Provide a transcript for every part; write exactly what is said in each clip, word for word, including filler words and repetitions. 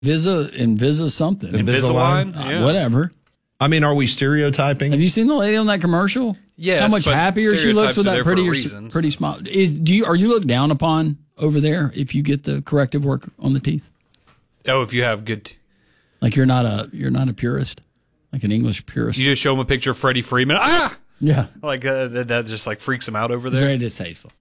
Visa, Invisa something. Invisalign? Uh, Yeah. Whatever. I mean, are we stereotyping? Have you seen the lady on that commercial? Yes, How much but happier she looks stereotypes with are that there for pretty, reasons. pretty smile. Is do you are you looked down upon over there if you get the corrective work on the teeth? Oh, if you have good... T- Like you're not a you're not a purist, like an English purist. you just show them a picture of Freddie Freeman. Ah! Yeah. Like, uh, that, that just, like, freaks them out over It's there. very distasteful.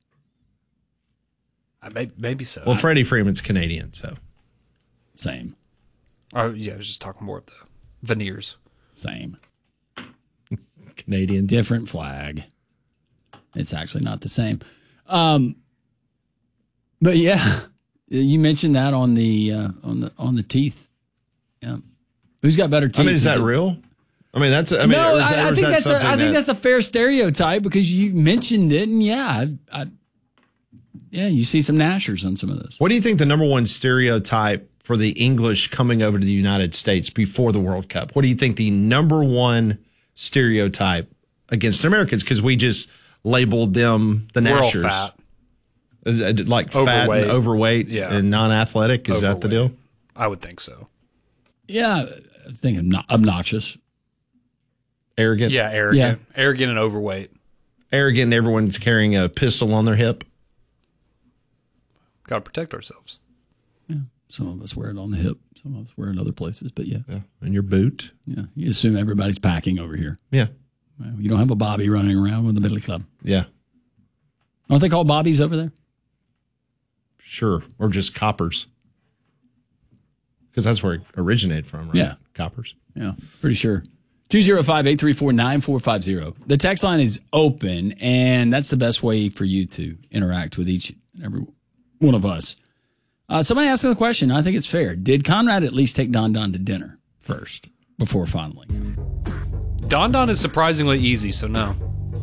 I may, maybe so. Well, I, Freddie Freeman's Canadian, so. Same. oh, yeah, I was just talking more of the veneers. Same. Canadian. Different flag. It's actually not the same. Um, but yeah, you mentioned that on the uh, on the on the teeth. Yeah. Who's got better teeth? I mean, is that it, real? I mean, that's. I mean, no, or is that, I, I or is think that that's a, something I think that- that's a fair stereotype because you mentioned it, and yeah, I, I, yeah, you see some Nashers on some of those. What do you think the number one stereotype for the English coming over to the United States before the World Cup? What do you think the number one stereotype against Americans? Because we just labeled them the We're all Nashers. fat. Is it like fat Overweight. and overweight Yeah. and non-athletic? Is that the Overweight. deal? I would think so. Yeah, I think obno- obnoxious. Arrogant? Yeah, arrogant. Arrogant and overweight. Arrogant, everyone's carrying a pistol on their hip. Got to protect ourselves. Yeah, some of us wear it on the hip, some of us wear it in other places, but yeah, Yeah. And your boot. yeah, you assume everybody's packing over here. Yeah. Well, you don't have a Bobby running around with the Billy Club. Yeah. Aren't they called Bobbies over there? Sure. Or just coppers. Because that's where it originated from, right? Yeah. Coppers. Yeah, pretty sure. two oh five, eight three four, nine four five zero. The text line is open, and that's the best way for you to interact with each and every one of us. Uh, somebody asked the question. I think it's fair. Did Conrad at least take Don Don to dinner first before fondling? Don Don is surprisingly easy, so no.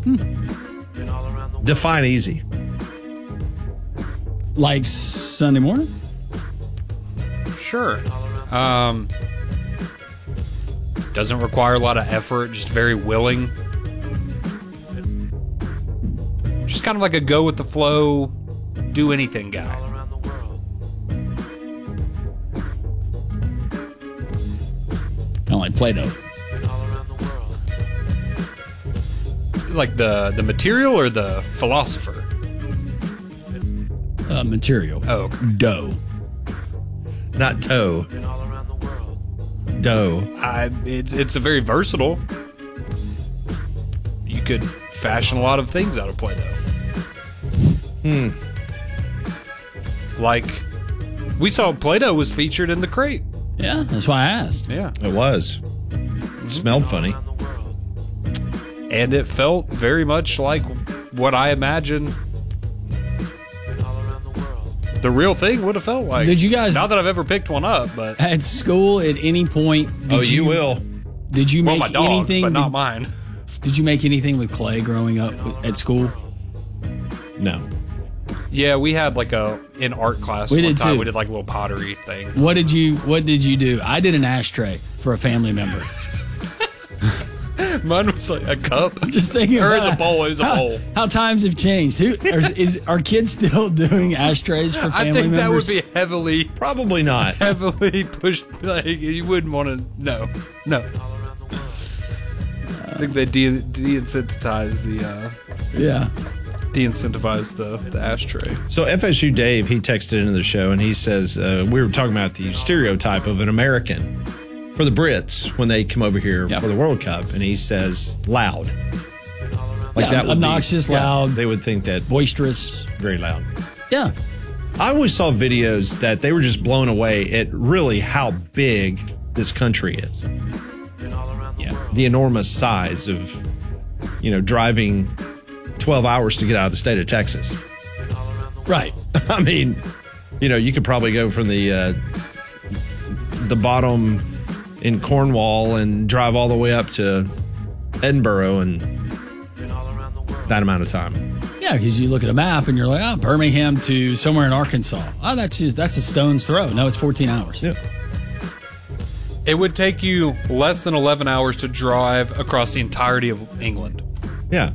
Define easy. Like Sunday morning? Sure. Um, doesn't require a lot of effort, just very willing. Just kind of like a go with the flow, do anything guy. Kind of like Play-Doh. Like the, the material or the philosopher? Uh, material. Oh, okay. Dough. Not toe. Dough. I, it's, it's a very versatile. You could fashion a lot of things out of Play-Doh. Hmm. Like, we saw Play-Doh was featured in the crate. Yeah, that's why I asked. Yeah. It was. It smelled funny. And it felt very much like what I imagine the real thing would have felt like. Did you guys- Not that I've ever picked one up, but... At school, at any point, did Oh, you, will. Did you Well, make my dogs, anything? but not did, mine. did you make anything with clay growing up at school? No. Yeah, we had like a... In art class We one did time, too. we did like a little pottery thing. What did you What did you do? I did an ashtray for a family member. Mine was like a cup. I'm just thinking. Or about is a bowl, it was a how, bowl. How times have changed. Who are, is are kids still doing ashtrays for family I think that would members? be heavily, Probably not. heavily pushed. Like, you wouldn't want to... No. No. I think they de- de-incentivize the... Uh, Yeah. de-incentivize the, the ashtray. So F S U Dave, he texted into the show and he says, uh, we were talking about the stereotype of an American for the Brits when they come over here Yeah. for the World Cup. And he says, loud. Like Yeah, that would obnoxious, be, yeah, loud. they would think that Boisterous. very loud. Yeah. I always saw videos that they were just blown away at really how big this country is. Yeah. The enormous size of, you know, driving twelve hours to get out of the state of Texas. Right. I mean, you know, you could probably go from the uh, the bottom in Cornwall and drive all the way up to Edinburgh in that amount of time. Yeah, because you look at a map and you're like, oh, Birmingham to somewhere in Arkansas. Oh, that's just that's a stone's throw. No, it's fourteen hours. Yeah. It would take you less than eleven hours to drive across the entirety of England. Yeah.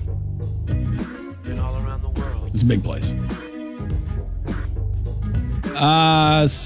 It's a big place. Uh,